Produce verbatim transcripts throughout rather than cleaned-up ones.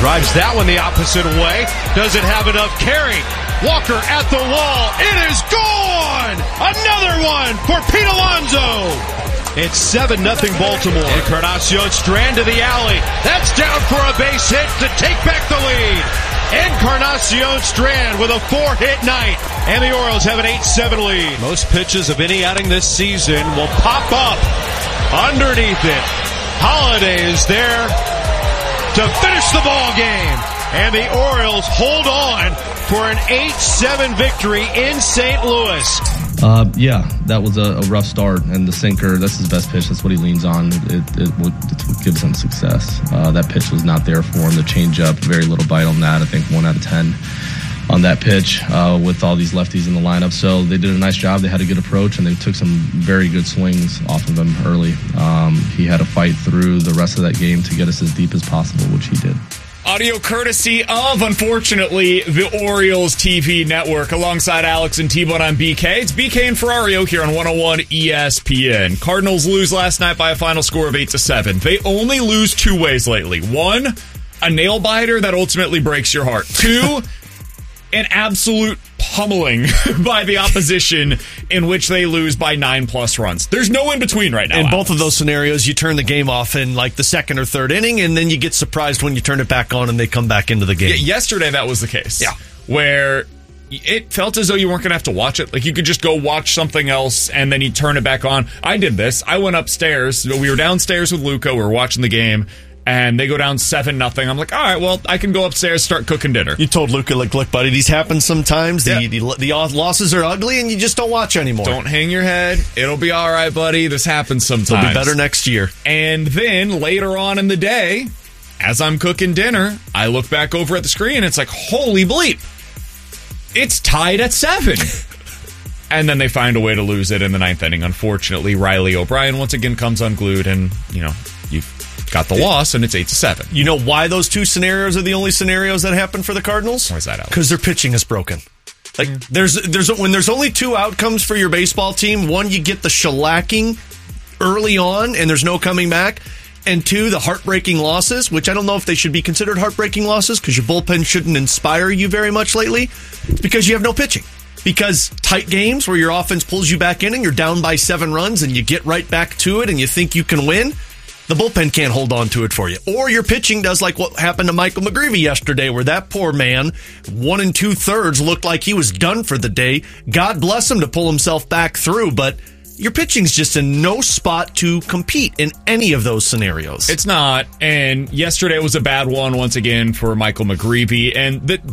Drives that one the opposite way. Doesn't have enough carry. Walker at the wall. It is gone! Another one for Pete Alonso. It's seven nothing Baltimore. Encarnacion Strand to the alley. That's down for a base hit to take back the lead. Encarnacion Strand with a four-hit night. And the Orioles have an eight seven lead. Most pitches of any outing this season will pop up underneath it. Holiday is there to finish the ball game. And the Orioles hold on for an eight seven victory in Saint Louis. Uh, yeah, that was a, a rough start, and the sinker, that's his best pitch. That's what he leans on. It, it, it, it's what gives him success. Uh, that pitch was not there for him. The changeup, very little bite on that. I think one out of ten on that pitch uh, with all these lefties in the lineup. So they did a nice job. They had a good approach, and they took some very good swings off of him early. Um, he had to fight through the rest of that game to get us as deep as possible, which he did. Audio courtesy of, unfortunately, the Orioles T V network. Alongside Alex and T-Bone on B K. It's B K and Ferrario here on one oh one E S P N. Cardinals lose last night by a final score of eight to seven. They only lose two ways lately. One, a nail biter that ultimately breaks your heart. Two, an absolute pummeling by the opposition in which they lose by nine plus runs. There's no in between right now. In Alex. both of those scenarios, you turn the game off in like the second or third inning, and then you get surprised when you turn it back on and they come back into the game. Y- yesterday, that was the case. Yeah. Where it felt as though you weren't going to have to watch it. Like, you could just go watch something else, and then you turn it back on. I did this. I went upstairs. We were downstairs with Luca. We were watching the game. And they go down seven nothing. I'm like, all right, well, I can go upstairs, start cooking dinner. You told Luca, like, look, buddy, these happen sometimes. The, yeah. the the losses are ugly, and you just don't watch anymore. Don't hang your head. It'll be all right, buddy. This happens sometimes. It'll be better next year. And then later on in the day, as I'm cooking dinner, I look back over at the screen, and it's like, holy bleep. It's tied at seven. And then they find a way to lose it in the ninth inning. Unfortunately, Riley O'Brien once again comes unglued, and, you know, you've got the loss, and it's eight to seven. You know why those two scenarios are the only scenarios that happen for the Cardinals? Why is that, Alex? Because their pitching is broken. Like mm. there's there's when there's only two outcomes for your baseball team. One, you get the shellacking early on, and there's no coming back. And two, the heartbreaking losses, which I don't know if they should be considered heartbreaking losses because your bullpen shouldn't inspire you very much lately. It's because you have no pitching. Because tight games where your offense pulls you back in and you're down by seven runs and you get right back to it and you think you can win, the bullpen can't hold on to it for you. Or your pitching does like what happened to Michael McGreevy yesterday, where that poor man, one and two thirds, looked like he was done for the day. God bless him to pull himself back through, but your pitching's just in no spot to compete in any of those scenarios. It's not, and yesterday was a bad one once again for Michael McGreevy, and the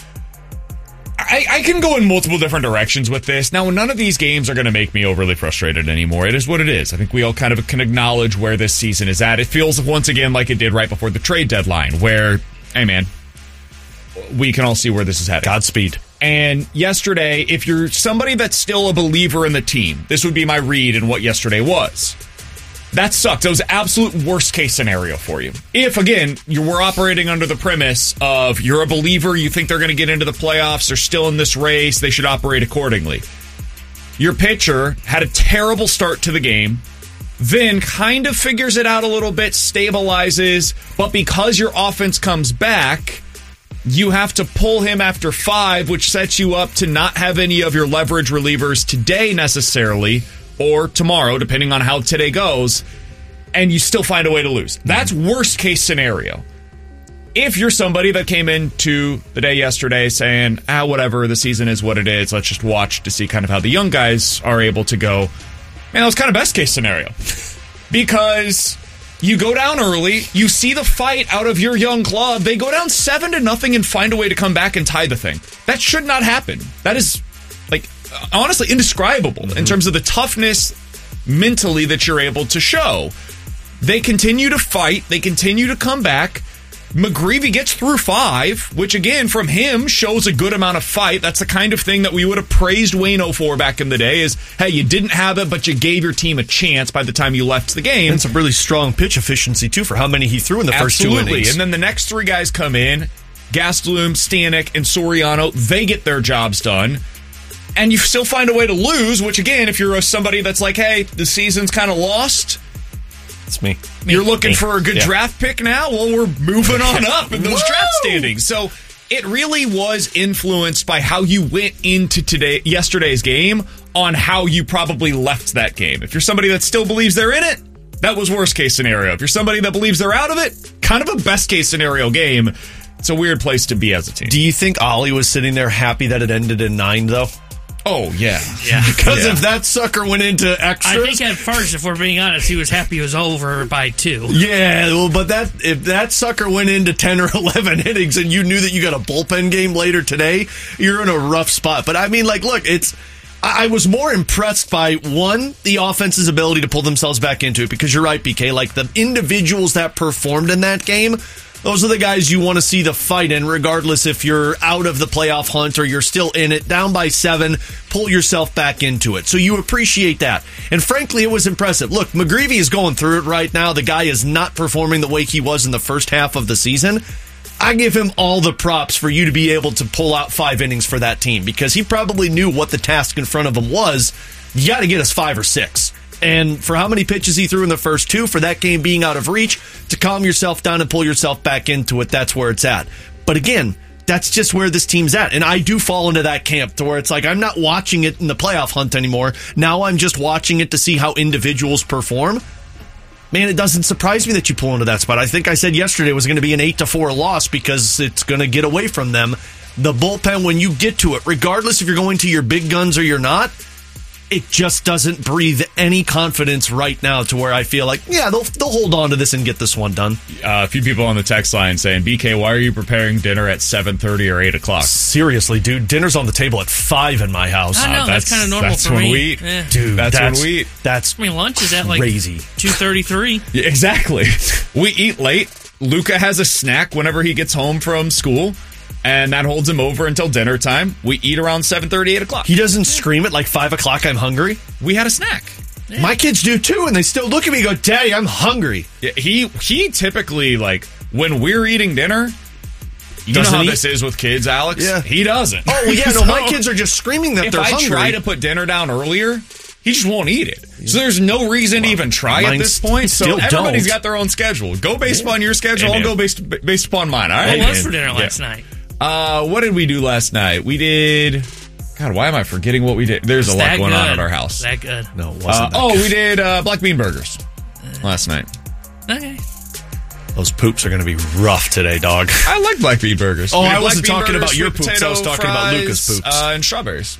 I, I can go in multiple different directions with this. Now, none of these games are going to make me overly frustrated anymore. It is what it is. I think we all kind of can acknowledge where this season is at. It feels once again like it did right before the trade deadline, where, hey man, we can all see where this is headed. Godspeed. And yesterday, if you're somebody that's still a believer in the team, this would be my read in what yesterday was. That sucked. That was the absolute worst case scenario for you. If, again, you were operating under the premise of you're a believer, you think they're going to get into the playoffs, they're still in this race, they should operate accordingly. Your pitcher had a terrible start to the game, then kind of figures it out a little bit, stabilizes, but because your offense comes back, you have to pull him after five, which sets you up to not have any of your leverage relievers today necessarily, or tomorrow, depending on how today goes, and you still find a way to lose. That's worst case scenario. If you're somebody that came into the day yesterday saying, ah, whatever, the season is what it is, let's just watch to see kind of how the young guys are able to go, man, that was kind of best case scenario. Because you go down early, you see the fight out of your young club, they go down seven to nothing and find a way to come back and tie the thing. That should not happen. That is, like, honestly indescribable mm-hmm. in terms of the toughness mentally that you're able to show. They continue to fight. They continue to come back. McGreevy gets through five, which again from him shows a good amount of fight. That's the kind of thing that we would have praised Waino for back in the day is, hey, you didn't have it, but you gave your team a chance by the time you left the game. And some really strong pitch efficiency too for how many he threw in the Absolutely. first two innings. And then the next three guys come in, Gastelum, Stanek, and Soriano. They get their jobs done. And you still find a way to lose, which again, if you're somebody that's like, hey, the season's kind of lost, It's me. me. You're looking me. for a good yeah. draft pick now? Well, we're moving on up in those draft standings. So it really was influenced by how you went into today, yesterday's game, on how you probably left that game. If you're somebody that still believes they're in it, that was worst case scenario. If you're somebody that believes they're out of it, kind of a best case scenario game. It's a weird place to be as a team. Do you think Ollie was sitting there happy that it ended in nine, though? Oh, yeah. Yeah. Because yeah. if that sucker went into extras... I think at first, if we're being honest, he was happy it was over by two. Yeah, well, but that if that sucker went into ten or eleven innings and you knew that you got a bullpen game later today, you're in a rough spot. But I mean, like, look, it's... I was more impressed by, one, the offense's ability to pull themselves back into it, because you're right, B K, like, the individuals that performed in that game... Those are the guys you want to see the fight in, regardless if you're out of the playoff hunt or you're still in it, down by seven, pull yourself back into it. So you appreciate that. And frankly, it was impressive. Look, McGreevy is going through it right now. The guy is not performing the way he was in the first half of the season. I give him all the props for you to be able to pull out five innings for that team, because he probably knew what the task in front of him was. You got to get us five or six. And for how many pitches he threw in the first two, for that game being out of reach, to calm yourself down and pull yourself back into it, that's where it's at. But again, that's just where this team's at. And I do fall into that camp to where it's like, I'm not watching it in the playoff hunt anymore. Now I'm just watching it to see how individuals perform. Man, it doesn't surprise me that you pull into that spot. I think I said yesterday it was going to be an eight to four loss because it's going to get away from them. The bullpen, when you get to it, regardless if you're going to your big guns or you're not, it just doesn't breathe any confidence right now to where I feel like, yeah, they'll they'll hold on to this and get this one done. Uh, a few people on the text line saying, B K, why are you preparing dinner at seven thirty or eight o'clock? Seriously, dude, dinner's on the table at five in my house. I know, Uh, that's, that's kind of normal that's for when me. we eat. Yeah. Dude, That's that's, when we eat. That's I mean, lunch is at like crazy. two thirty-three. Yeah, exactly. We eat late. Luca has a snack whenever he gets home from school, and that holds him over until dinner time. We eat around seven thirty, eight o'clock. He doesn't scream at like five o'clock, I'm hungry. We had a snack. Yeah. My kids do too, and they still look at me and go, Daddy, I'm hungry. Yeah, he he typically, like, when we're eating dinner, you Doesn't know how he? this is with kids, Alex? Yeah. He doesn't. Oh, well, yeah, no, So, my kids are just screaming that if they're I hungry. try to put dinner down earlier, he just won't eat it. So there's no reason to even try at mine this point. So still everybody's don't. got their own schedule. Go based upon your schedule. Hey, I'll man. go based based upon mine. All right. What was man. for dinner last Yeah. night? Uh, what did we do last night? We did. God, why am I forgetting what we did? There's Is a lot that going good? on at our house. That good. No, it wasn't Uh, that oh, good. we did uh, black bean burgers last night. Okay. Those poops are going to be rough today, dog. I like black bean burgers. Oh, We did I black wasn't bean talking burgers, about your sweet poops. I was potato talking about fries, Luca's poops. uh, and strawberries.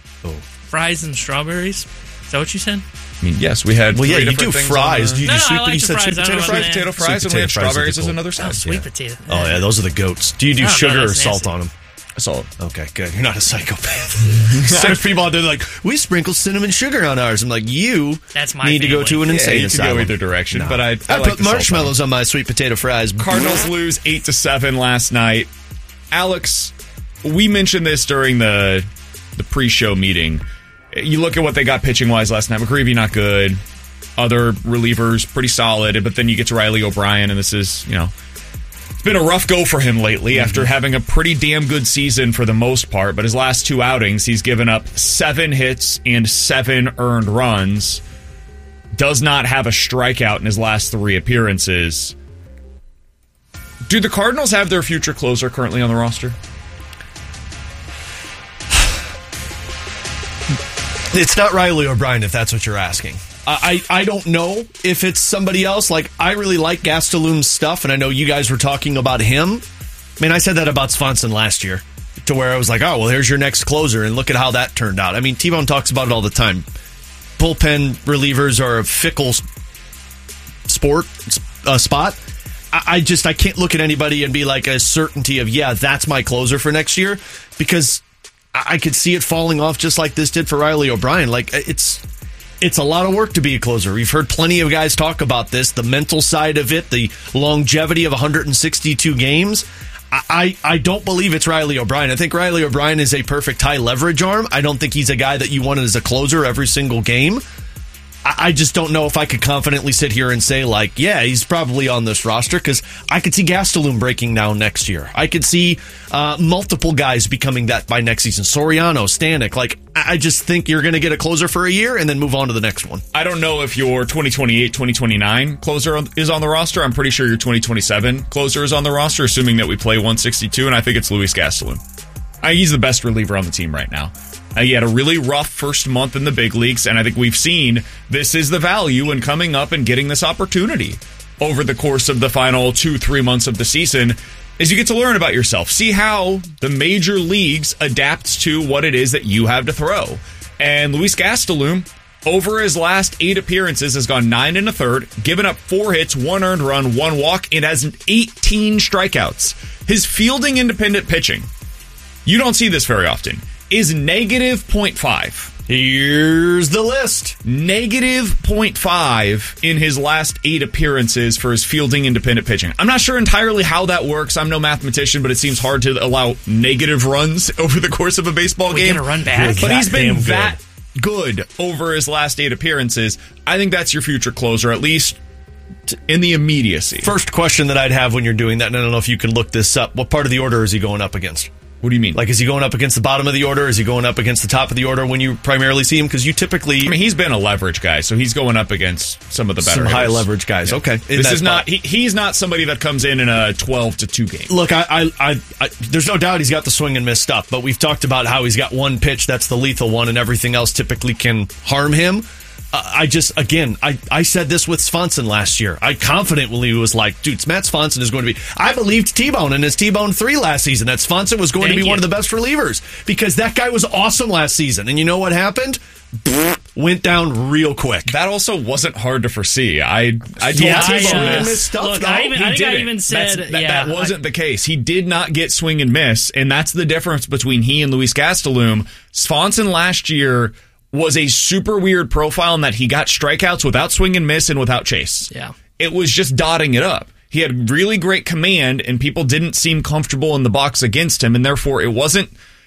Fries and strawberries. Is that what you said? I mean, yes, we had. Well, yeah, three you different do things fries. on Do you the- No, do no, sweet, I like you the said fries. sweet I don't potato know fries? about potato that. fries, Sweet and we had potato fries are strawberries as cool. another Oh, side. sweet Yeah. potato. Oh, yeah, those are the goats. Do you do Oh, no, sugar or that's salt nasty. on them? So Okay, good. You're not a psychopath. There's people out there like, we sprinkle cinnamon sugar on ours. I'm like, you That's my need to go family. to an yeah, insane you can asylum. go either direction, No. but I, I, I, like put the salt on them. marshmallows on my sweet potato fries. Cardinals lose eight to seven last night. Alex, we mentioned this during the the pre-show meeting. You look at what they got pitching wise last night. McGreevy not good. Other relievers pretty solid, but then you get to Riley O'Brien, and this is, you know, it's been a rough go for him lately Mm-hmm. after having a pretty damn good season for the most part. But his last two outings, he's given up seven hits and seven earned runs. Does not have a strikeout in his last three appearances. Do the Cardinals have their future closer currently on the roster? It's not Riley O'Brien, if that's what you're asking. I, I I don't know if it's somebody else. Like, I really like Gastelum's stuff, and I know you guys were talking about him. I mean, I said that about Swanson last year, to where I was like, oh, well, here's your next closer, and look at how that turned out. I mean, T-Bone talks about it all the time. Bullpen relievers are a fickle sport uh, spot. I, I just, I can't look at anybody and be like a certainty of, yeah, that's my closer for next year, because I could see it falling off just like this did for Riley O'Brien. Like, it's it's a lot of work to be a closer. We've heard plenty of guys talk about this, the mental side of it, the longevity of one hundred sixty-two games. I, I, I don't believe it's Riley O'Brien. I think Riley O'Brien is a perfect high leverage arm. I don't think he's a guy that you wanted as a closer every single game. I just don't know if I could confidently sit here and say, like, yeah, he's probably on this roster, because I could see Gastelum breaking down next year. I could see uh, multiple guys becoming that by next season. Soriano, Stanek. Like, I just think you're going to get a closer for a year and then move on to the next one. I don't know if your twenty twenty-eight, twenty twenty-nine closer is on the roster. I'm pretty sure your twenty twenty-seven closer is on the roster, assuming that we play one sixty-two, and I think it's Luis Gastelum. I think he's the best reliever on the team right now. Uh, he had a really rough first month in the big leagues, and I think we've seen this is the value in coming up and getting this opportunity over the course of the final two, three months of the season, is you get to learn about yourself. See how the major leagues adapts to what it is that you have to throw. And Luis Gastelum, over his last eight appearances, has gone nine and a third, given up four hits, one earned run, one walk, and has eighteen strikeouts. His fielding independent pitching, you don't see this very often, is negative point five. Here's the list. Negative point five in his last eight appearances for his fielding independent pitching. I'm not sure entirely how that works. I'm no mathematician, but it seems hard to allow negative runs over the course of a baseball we game. Get a run back. But he's been good. that good over his last eight appearances. I think that's your future closer, at least in the immediacy. First question that I'd have when you're doing that, and I don't know if you can look this up, what part of the order is he going up against? What do you mean? Like, is he going up against the bottom of the order? Is he going up against the top of the order when you primarily see him? Because you typically... I mean, he's been a leverage guy, so he's going up against some of the better Some high hitters. leverage guys. Yeah. Okay. In This is that not... spot. He, he's not somebody that comes in in a twelve to two game. Look, I, I, I, I, there's no doubt he's got the swing and miss stuff, but we've talked about how he's got one pitch that's the lethal one, and everything else typically can harm him. Uh, I just, again, I, I said this with Swanson last year. I confidently was like, dude, Matt Swanson is going to be... I believed T-Bone in his T-Bone three last season that Swanson was going Thank to be you. one of the best relievers, because that guy was awesome last season. And you know what happened? Went down real quick. That also wasn't hard to foresee. I I told Yeah, T-Bone I, uh, this. miss stuff, look, though. I, even, He I think I didn't. even said That's- that, yeah, that wasn't the case. He did not get swing and miss, and that's the difference between he and Luis Gastelum. Swanson last year was a super weird profile in that he got strikeouts without swing and miss and without chase. Yeah. It was just dotting it up. He had really great command, and people didn't seem comfortable in the box against him, and therefore it wasn't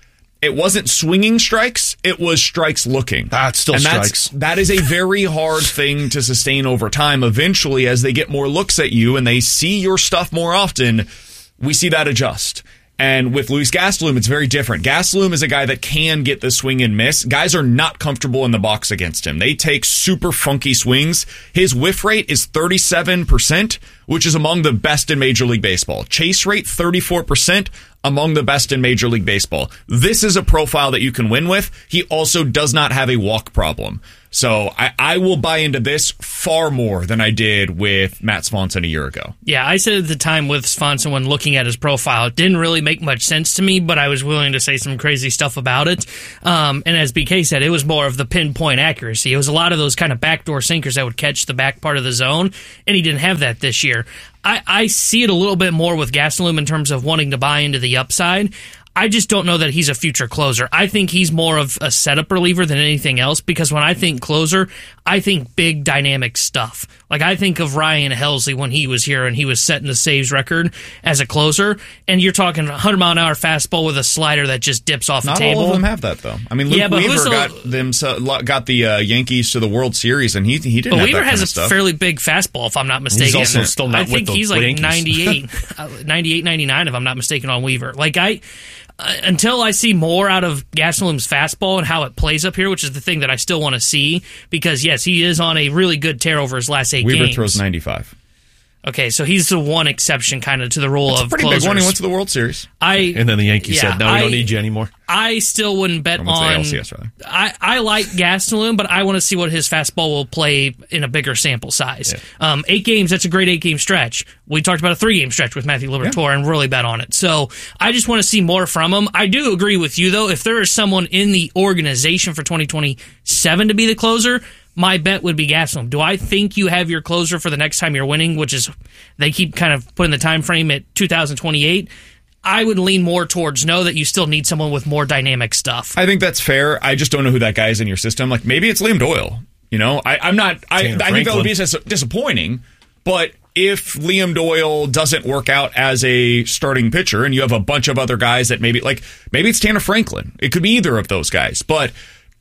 it wasn't swinging strikes, it was strikes looking. Ah, it's still and strikes. That's, that is a very hard thing to sustain over time. Eventually, as they get more looks at you and they see your stuff more often, we see that adjust. And with Luis Gastelum, it's very different. Gastelum is a guy that can get the swing and miss. Guys are not comfortable in the box against him. They take super funky swings. His whiff rate is thirty-seven percent, which is among the best in Major League Baseball. Chase rate, thirty-four percent, among the best in Major League Baseball. This is a profile that you can win with. He also does not have a walk problem. So I, I will buy into this far more than I did with Matt Swanson a year ago. Yeah, I said at the time with Swanson when looking at his profile, it didn't really make much sense to me, but I was willing to say some crazy stuff about it. Um, and as B K said, it was more of the pinpoint accuracy. It was a lot of those kind of backdoor sinkers that would catch the back part of the zone, and he didn't have that this year. I, I see it a little bit more with Gastelum in terms of wanting to buy into the upside. I just don't know that he's a future closer. I think he's more of a setup reliever than anything else, because when I think closer, I think big dynamic stuff. Like, I think of Ryan Helsley when he was here and he was setting the saves record as a closer, and you're talking one hundred mile an hour fastball with a slider that just dips off Not the table. all of them have that, though. I mean, Luke Yeah, but Weaver who's the- got them so- got the uh, Yankees to the World Series, and he he didn't But have Weaver that kind has of a stuff. fairly big fastball, if I'm not mistaken. also still not I with think the he's like Yankees. ninety-eight, uh, ninety-eight, ninety-nine, if I'm not mistaken, on Weaver. Like, I... Uh, until I see more out of Gastelum's fastball and how it plays up here, which is the thing that I still want to see, because, yes, he is on a really good tear over his last eight Weaver games. throws ninety-five. Okay, so he's the one exception kind of to the rule It's of a pretty closers. big one. He went to the World Series. I, And then the Yankees yeah, said, no, we I- don't need you anymore. I still wouldn't bet Or went to the on... A L C S, rather. I, I like Gastelum, but I want to see what his fastball will play in a bigger sample size. Um, eight games, that's a great eight-game stretch. We talked about a three-game stretch with Matthew Liberatore and really bet on it. So I just want to see more from him. I do agree with you, though. If there is someone in the organization for twenty twenty-seven to be the closer, my bet would be Gastelum. Do I think you have your closer for the next time you're winning, which is they keep kind of putting the time frame at two thousand twenty-eight? I would lean more towards no, that you still need someone with more dynamic stuff. I think that's fair. I just don't know who that guy is in your system. Like, maybe it's Liam Doyle. You know, I, I'm not. I, I Tanner think that would be Franklin. dis- disappointing. But if Liam Doyle doesn't work out as a starting pitcher, and you have a bunch of other guys that maybe, like, maybe it's Tanner Franklin. It could be either of those guys. But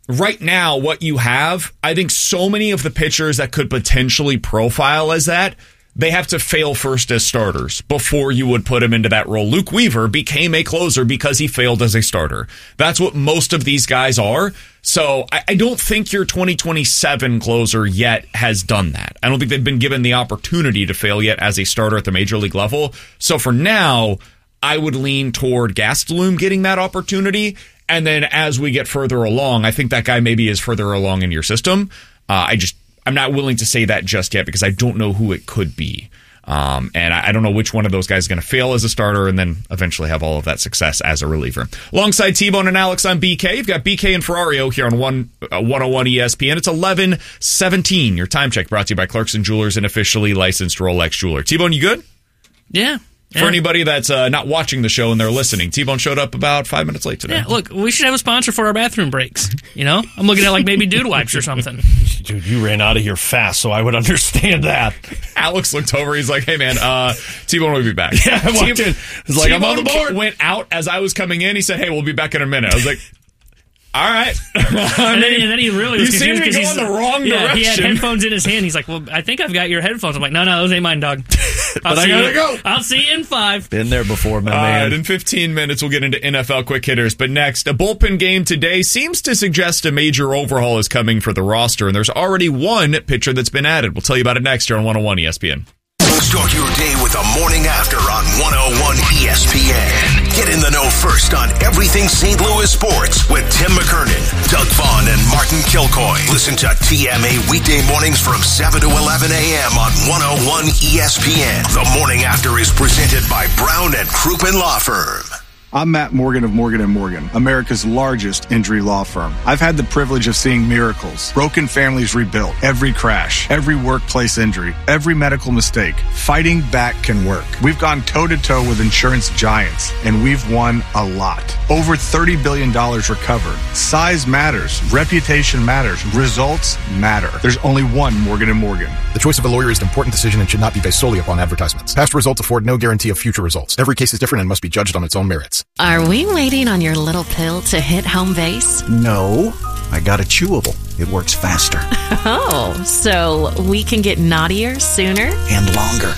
right now, what you have, I think so many of the pitchers that could potentially profile as that, they have to fail first as starters before you would put him into that role. Luke Weaver became a closer because he failed as a starter. That's what most of these guys are. So I, I don't think your twenty twenty-seven closer yet has done that. I don't think they've been given the opportunity to fail yet as a starter at the major league level. So for now, I would lean toward Gastelum getting that opportunity. And then as we get further along, I think that guy maybe is further along in your system. Uh, I just, I'm not willing to say that just yet because I don't know who it could be. Um, and I, I don't know which one of those guys is going to fail as a starter and then eventually have all of that success as a reliever. Alongside T-Bone and Alex on B K, you've got B K and Ferrario here on one, uh, one oh one E S P N. It's eleven seventeen. Your time check brought to you by Clarkson Jewelers, an officially licensed Rolex jeweler. T-Bone, you good? Yeah. For yeah. anybody that's uh, not watching the show and they're listening, T-Bone showed up about five minutes late today. Yeah, look, we should have a sponsor for our bathroom breaks. You know, I'm looking at like maybe Dude Wipes or something. Dude, you ran out of here fast, so I would understand that. Alex looked over. He's like, "Hey, man, uh, T-Bone will be back." Yeah, I walked T- in. It's like, I'm on the board. Went out as I was coming in. He said, "Hey, we'll be back in a minute." I was like, all right. and, then, and then he really was you seem confused to because go he's in the wrong yeah, direction. He had headphones in his hand. He's like, "Well, I think I've got your headphones." I'm like, "No, no, those ain't mine, dog." I'll But I see gotta you. go. I'll see you in five. Been there before, my All man. right, in fifteen minutes, we'll get into N F L quick hitters. But next, a bullpen game today seems to suggest a major overhaul is coming for the roster, and there's already one pitcher that's been added. We'll tell you about it next here on one oh one E S P N. Start your day with the morning after on one oh one E S P N. Get in the know first on everything Saint Louis sports with Tim McKernan, Doug Vaughn, and Martin Kilcoy. Listen to T M A weekday mornings from seven to eleven a.m. on one oh one E S P N. The morning after is presented by Brown and Crouppen Law Firm. I'm Matt Morgan of Morgan and Morgan, America's largest injury law firm. I've had the privilege of seeing miracles, broken families rebuilt, every crash, every workplace injury, every medical mistake. Fighting back can work. We've gone toe-to-toe with insurance giants, and we've won a lot. Over thirty billion dollars recovered. Size matters. Reputation matters. Results matter. There's only one Morgan and Morgan. The choice of a lawyer is an important decision and should not be based solely upon advertisements. Past results afford no guarantee of future results. Every case is different and must be judged on its own merits. Are we waiting on your little pill to hit home base? No, I got a chewable. It works faster. Oh, so we can get naughtier sooner? And longer.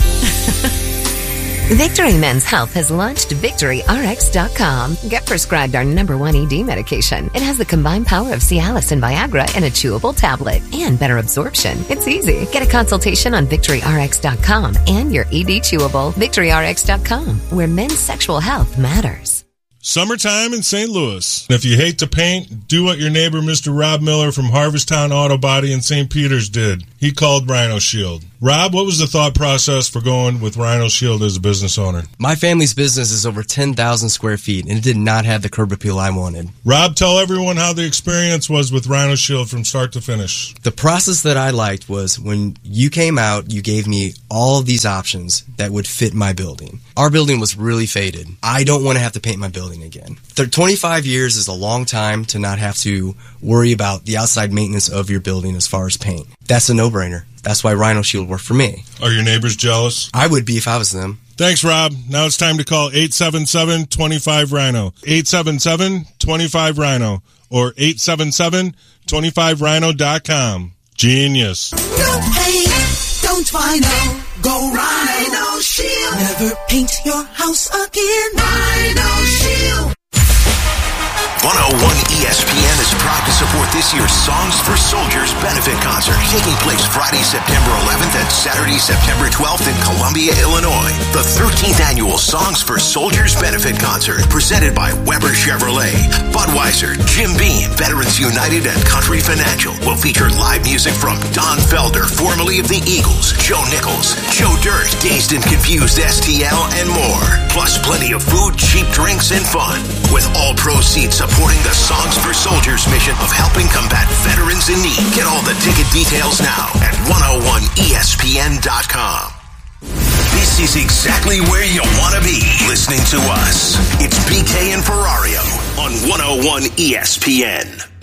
Victory Men's Health has launched Victory R X dot com. Get prescribed our number one E D medication. It has the combined power of Cialis and Viagra in a chewable tablet and better absorption. It's easy. Get a consultation on Victory R X dot com and your E D chewable. Victory R X dot com, where men's sexual health matters. Summertime in Saint Louis. If you hate to paint, do what your neighbor Mister Rob Miller from Harvesttown Auto Body in Saint Peters did. He called Rhino Shield. Rob, what was the thought process for going with Rhino Shield as a business owner? My family's business is over ten thousand square feet, and it did not have the curb appeal I wanted. Rob, tell everyone how the experience was with Rhino Shield from start to finish. The process that I liked was when you came out, you gave me all of these options that would fit my building. Our building was really faded. I don't want to have to paint my building again. twenty-five years is a long time to not have to worry about the outside maintenance of your building as far as paint. That's a no-brainer. That's why Rhino Shield worked for me. Are your neighbors jealous? I would be if I was them. Thanks, Rob. Now it's time to call eight seven seven, two five, Rhino. eight seven seven, two five, Rhino. Or eight seven seven, two five rhino dot com. Genius. No pain, don't Rhino. Go Rhino Shield. Never paint your house again. Rhino Shield. one oh one E S P N is proud to support this year's Songs for Soldiers benefit concert, taking place Friday, September eleventh and Saturday, September twelfth in Columbia, Illinois. The thirteenth annual Songs for Soldiers benefit concert, presented by Weber Chevrolet, Budweiser, Jim Beam, Veterans United, and Country Financial, will feature live music from Don Felder, formerly of the Eagles, Joe Nichols, Joe Dirt, Dazed and Confused S T L, and more. Plus plenty of food, cheap drinks, and fun, with all proceeds supporting the Songs for Soldiers mission of helping combat veterans in need. Get all the ticket details now at one oh one E S P N dot com. This is exactly where you want to be listening to us. It's B K and Ferrario on one oh one E S P N.